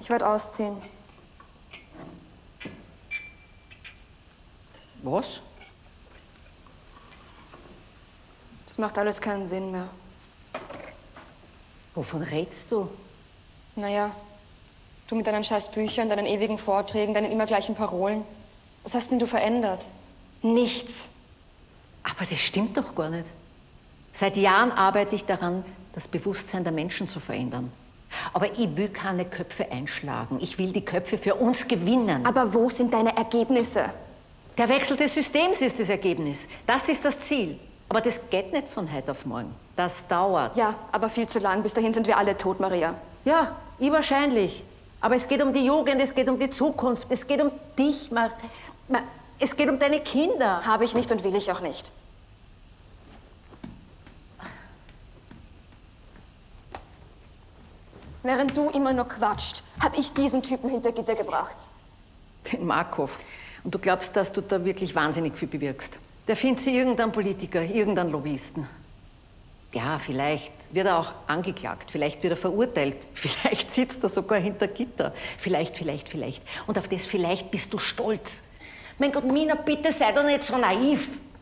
Ich werde ausziehen. Was? Das macht alles keinen Sinn mehr. Wovon redst du? Naja, du mit deinen scheiß Büchern, deinen ewigen Vorträgen, deinen immer gleichen Parolen. Was hast denn du verändert? Nichts. Aber das stimmt doch gar nicht. Seit Jahren arbeite ich daran, das Bewusstsein der Menschen zu verändern. Aber ich will keine Köpfe einschlagen. Ich will die Köpfe für uns gewinnen. Aber wo sind deine Ergebnisse? Der Wechsel des Systems ist das Ergebnis. Das ist das Ziel. Aber das geht nicht von heute auf morgen. Das dauert. Ja, aber viel zu lang. Bis dahin sind wir alle tot, Maria. Ja, ich wahrscheinlich. Aber es geht um die Jugend, es geht um die Zukunft, es geht um dich, es geht um deine Kinder. Habe ich nicht und will ich auch nicht. Während du immer nur quatscht, habe ich diesen Typen hinter Gitter gebracht. Den Markov. Und du glaubst, dass du da wirklich wahnsinnig viel bewirkst. Der findet sich irgendeinen Politiker, irgendeinen Lobbyisten. Ja, vielleicht wird er auch angeklagt, vielleicht wird er verurteilt, vielleicht sitzt er sogar hinter Gitter. Vielleicht. Und auf das vielleicht bist du stolz. Mein Gott, Mina, bitte sei doch nicht so naiv.